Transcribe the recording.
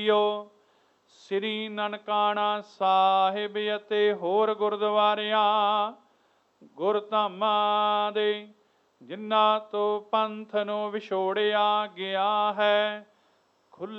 ਸ੍ਰੀ ਨਨਕਾਣਾ ਸਾਹਿਬ ਅਤੇ ਹੋਰ ਗੁਰਦੁਆਰਿਆਂ ਗੁਰਧਾਮਾਂ ਦੇ ਜਿਨ੍ਹਾਂ ਤੋਂ ਪੰਥ ਨੂੰ ਵਿਛੋੜਿਆ ਗਿਆ ਹੈ,